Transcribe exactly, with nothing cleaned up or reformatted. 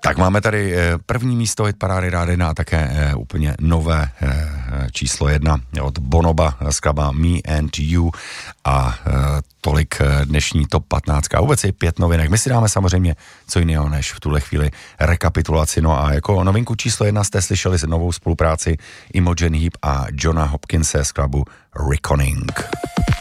Tak máme tady první místo hitparády Rádia a také úplně nové číslo jedna od Bonoba, skladba Me and You a tolik dnešní top patnáct. A vůbec je pět novinek. My si dáme samozřejmě co jiného než v tuhle chvíli rekapitulaci. No a jako novinku číslo jedna jste slyšeli novou spolupráci Imogen Heap a Johna Hopkinse skladbu Reckoning.